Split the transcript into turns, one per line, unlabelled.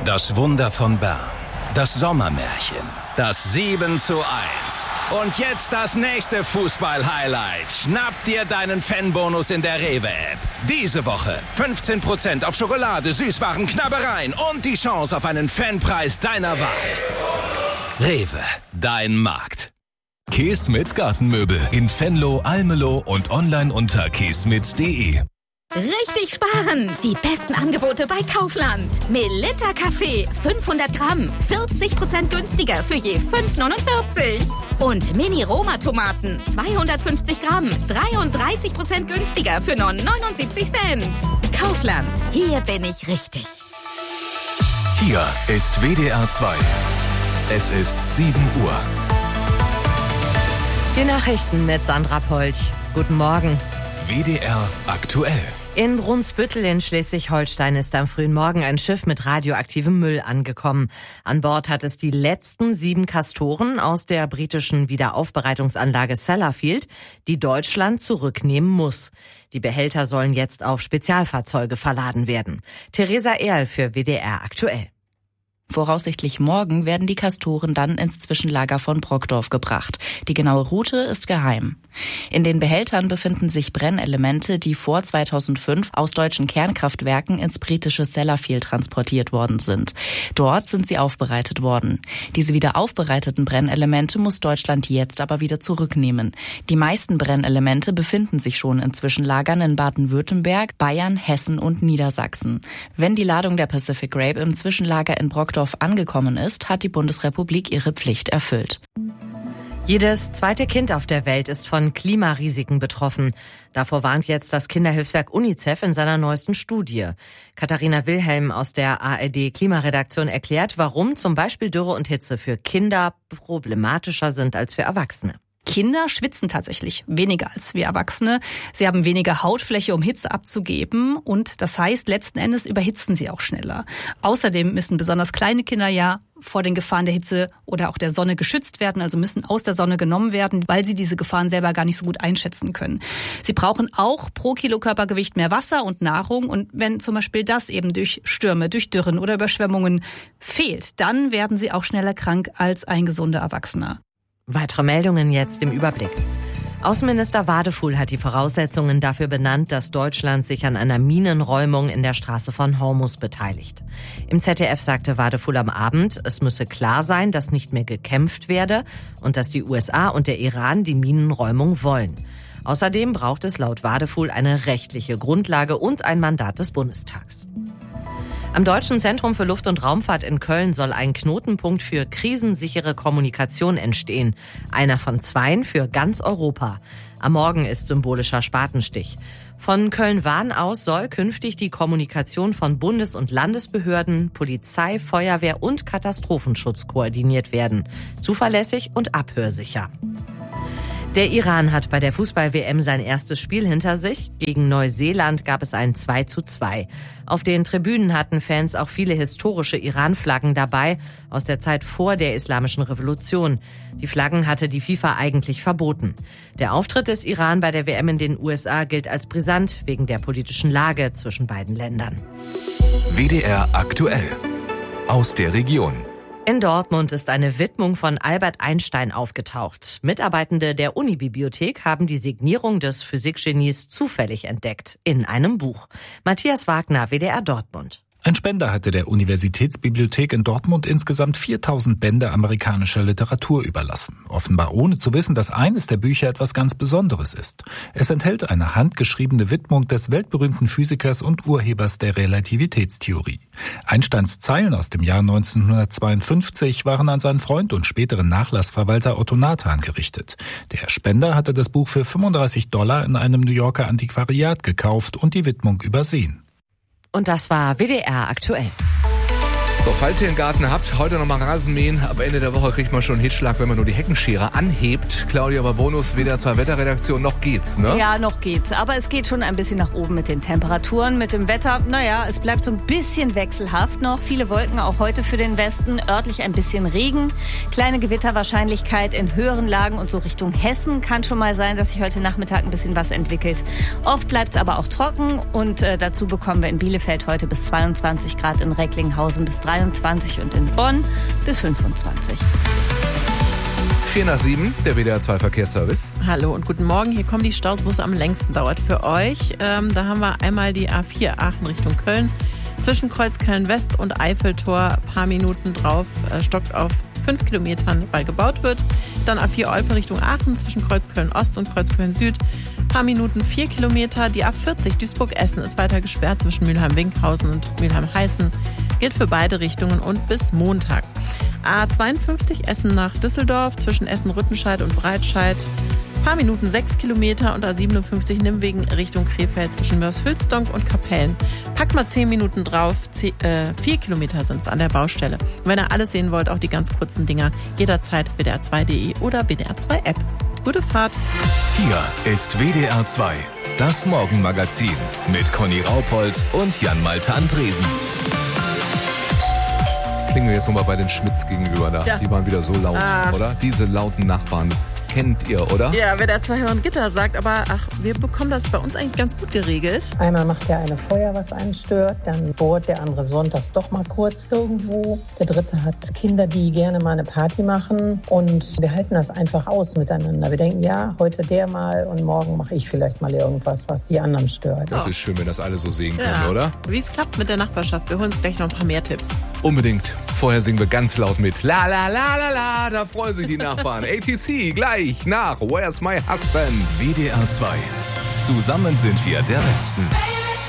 Das Wunder von Bern. Das Sommermärchen. Das 7:1. Und jetzt das nächste Fußball-Highlight. Schnapp dir deinen Fanbonus in der Rewe-App. Diese Woche 15% auf Schokolade, Süßwaren, Knabbereien und die Chance auf einen Fanpreis deiner Wahl. Rewe, dein Markt.
Keesmit Gartenmöbel in Venlo, Almelo und online unter keesmit.de.
Richtig sparen! Die besten Angebote bei Kaufland. Melitta Kaffee, 500 Gramm, 40% günstiger für je 5,49. Und Mini-Roma-Tomaten, 250 Gramm, 33% günstiger für nur 79 Cent. Kaufland, hier bin ich richtig.
Hier ist WDR 2. Es ist 7 Uhr.
Die Nachrichten mit Sandra Polch. Guten Morgen.
WDR aktuell.
In Brunsbüttel in Schleswig-Holstein ist am frühen Morgen ein Schiff mit radioaktivem Müll angekommen. An Bord hat es die letzten 7 Castoren aus der britischen Wiederaufbereitungsanlage Sellafield, die Deutschland zurücknehmen muss. Die Behälter sollen jetzt auf Spezialfahrzeuge verladen werden. Theresa Erl für WDR aktuell.
Voraussichtlich morgen werden die Castoren dann ins Zwischenlager von Brockdorf gebracht. Die genaue Route ist geheim. In den Behältern befinden sich Brennelemente, die vor 2005 aus deutschen Kernkraftwerken ins britische Sellafield transportiert worden sind. Dort sind sie aufbereitet worden. Diese wieder aufbereiteten Brennelemente muss Deutschland jetzt aber wieder zurücknehmen. Die meisten Brennelemente befinden sich schon in Zwischenlagern in Baden-Württemberg, Bayern, Hessen und Niedersachsen. Wenn die Ladung der Pacific Grape im Zwischenlager in Brockdorf angekommen ist, hat die Bundesrepublik ihre Pflicht erfüllt.
Jedes zweite Kind auf der Welt ist von Klimarisiken betroffen. Davor warnt jetzt das Kinderhilfswerk UNICEF in seiner neuesten Studie. Katharina Wilhelm aus der ARD-Klimaredaktion erklärt, warum zum Beispiel Dürre und Hitze für Kinder problematischer sind als für Erwachsene.
Kinder schwitzen tatsächlich weniger als wir Erwachsene. Sie haben weniger Hautfläche, um Hitze abzugeben. Und das heißt, letzten Endes überhitzen sie auch schneller. Außerdem müssen besonders kleine Kinder ja vor den Gefahren der Hitze oder auch der Sonne geschützt werden, also müssen aus der Sonne genommen werden, weil sie diese Gefahren selber gar nicht so gut einschätzen können. Sie brauchen auch pro Kilo Körpergewicht mehr Wasser und Nahrung. Und wenn zum Beispiel das eben durch Stürme, durch Dürren oder Überschwemmungen fehlt, dann werden sie auch schneller krank als ein gesunder Erwachsener.
Weitere Meldungen jetzt im Überblick. Außenminister Wadefuhl hat die Voraussetzungen dafür benannt, dass Deutschland sich an einer Minenräumung in der Straße von Hormuz beteiligt. Im ZDF sagte Wadefuhl am Abend, es müsse klar sein, dass nicht mehr gekämpft werde und dass die USA und der Iran die Minenräumung wollen. Außerdem braucht es laut Wadefuhl eine rechtliche Grundlage und ein Mandat des Bundestags. Am Deutschen Zentrum für Luft- und Raumfahrt in Köln soll ein Knotenpunkt für krisensichere Kommunikation entstehen. Einer von 2 für ganz Europa. Am Morgen ist symbolischer Spatenstich. Von Köln-Wahn aus soll künftig die Kommunikation von Bundes- und Landesbehörden, Polizei, Feuerwehr und Katastrophenschutz koordiniert werden. Zuverlässig und abhörsicher. Der Iran hat bei der Fußball-WM sein erstes Spiel hinter sich. Gegen Neuseeland gab es ein 2:2. Auf den Tribünen hatten Fans auch viele historische Iran-Flaggen dabei, aus der Zeit vor der Islamischen Revolution. Die Flaggen hatte die FIFA eigentlich verboten. Der Auftritt des Iran bei der WM in den USA gilt als brisant wegen der politischen Lage zwischen beiden Ländern.
WDR aktuell. Aus der Region.
In Dortmund ist eine Widmung von Albert Einstein aufgetaucht. Mitarbeitende der Unibibliothek haben die Signierung des Physikgenies zufällig entdeckt in einem Buch. Matthias Wagner, WDR Dortmund.
Ein Spender hatte der Universitätsbibliothek in Dortmund insgesamt 4000 Bände amerikanischer Literatur überlassen. Offenbar ohne zu wissen, dass eines der Bücher etwas ganz Besonderes ist. Es enthält eine handgeschriebene Widmung des weltberühmten Physikers und Urhebers der Relativitätstheorie. Einsteins Zeilen aus dem Jahr 1952 waren an seinen Freund und späteren Nachlassverwalter Otto Nathan gerichtet. Der Spender hatte das Buch für $35 in einem New Yorker Antiquariat gekauft und die Widmung übersehen.
Und das war WDR aktuell.
So, falls ihr einen Garten habt, heute nochmal Rasenmähen. Ab Ende der Woche kriegt man schon einen Hitzschlag, wenn man nur die Heckenschere anhebt. Claudia Babonus, WDR 2 Wetterredaktion, noch geht's, ne?
Ja, noch geht's. Aber es geht schon ein bisschen nach oben mit den Temperaturen, mit dem Wetter. Naja, es bleibt so ein bisschen wechselhaft noch. Viele Wolken auch heute für den Westen. Örtlich ein bisschen Regen. Kleine Gewitterwahrscheinlichkeit in höheren Lagen und so Richtung Hessen. Kann schon mal sein, dass sich heute Nachmittag ein bisschen was entwickelt. Oft bleibt's aber auch trocken. Und dazu bekommen wir in Bielefeld heute bis 22 Grad, in Recklinghausen bis 23 22 und in Bonn bis 25.
4:07, der WDR 2 Verkehrsservice.
Hallo und guten Morgen. Hier kommen die Staus, wo es am längsten dauert für euch. Da haben wir einmal die A4 Aachen Richtung Köln. Zwischen Kreuz Köln-West und Eiffeltor, paar Minuten drauf, stockt auf 5 Kilometern, weil gebaut wird. Dann A4 Olpe Richtung Aachen, zwischen Kreuz Köln-Ost und Kreuz Köln-Süd, paar Minuten 4 Kilometer. Die A40 Duisburg-Essen ist weiter gesperrt zwischen Mülheim-Winkhausen und Mülheim-Heißen. Gilt für beide Richtungen und bis Montag. A52 Essen nach Düsseldorf, zwischen Essen-Rüttenscheid und Breitscheid. Paar Minuten 6 Kilometer und A57 Nimwegen Richtung Krefeld zwischen Mörs-Hülsdonk und Kapellen. Packt mal 10 Minuten drauf, 4 Kilometer sind es an der Baustelle. Und wenn ihr alles sehen wollt, auch die ganz kurzen Dinger, jederzeit WDR2.de oder WDR2-App. Gute Fahrt.
Hier ist WDR 2, das Morgenmagazin mit Conny Raupold und Jan-Malte Andresen.
Klingen wir jetzt nochmal bei den Schmitz gegenüber da. Ja. Die waren wieder so laut, oder? Diese lauten Nachbarn. Kennt ihr, oder?
Ja, wer der 2 Hören Gitter sagt, aber wir bekommen das bei uns eigentlich ganz gut geregelt.
Einmal macht der eine Feuer, was einen stört, dann bohrt der andere sonntags doch mal kurz irgendwo. Der dritte hat Kinder, die gerne mal eine Party machen und wir halten das einfach aus miteinander. Wir denken, ja, heute der mal und morgen mache ich vielleicht mal irgendwas, was die anderen stört.
Das ist schön, wenn das alle so sehen können, oder?
Wie es klappt mit der Nachbarschaft. Wir holen uns gleich noch ein paar mehr Tipps.
Unbedingt. Vorher singen wir ganz laut mit. La la la la la, da freuen sich die Nachbarn. ATC gleich nach Where's My Husband?
WDR 2. Zusammen sind wir der Westen.